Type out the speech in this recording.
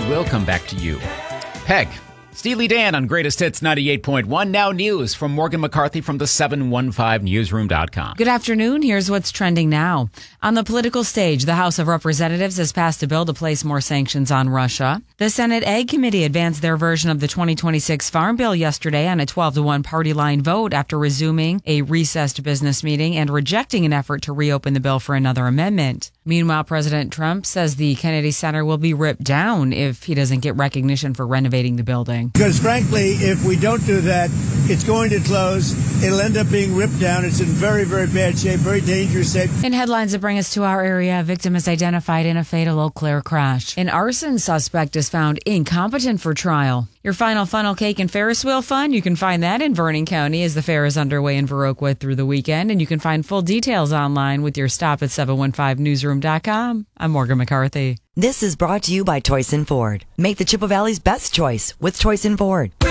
will come back to you. Peg. Steely Dan on Greatest Hits 98.1. Now news from Morgan McCarthy from the 715newsroom.com. Good afternoon. Here's what's trending now. On the political stage, the House of Representatives has passed a bill to place more sanctions on Russia. The Senate Ag Committee advanced their version of the 2026 Farm Bill yesterday on a 12-1 party line vote after resuming a recessed business meeting and rejecting an effort to reopen the bill for another amendment. Meanwhile, President Trump says the Kennedy Center will be ripped down if he doesn't get recognition for renovating the building. Because frankly, if we don't do that, it's going to close. It'll end up being ripped down. It's in very, very bad shape, very dangerous shape. In headlines that bring us to our area, a victim is identified in a fatal Eau Claire crash. An arson suspect is found incompetent for trial. Your final funnel cake and Ferris wheel fun, you can find that in Vernon County as the fair is underway in Viroqua through the weekend. And you can find full details online with your stop at 715newsroom.com. I'm Morgan McCarthy. This is brought to you by Toyson Ford. Make the Chippewa Valley's best choice with Toyson Ford.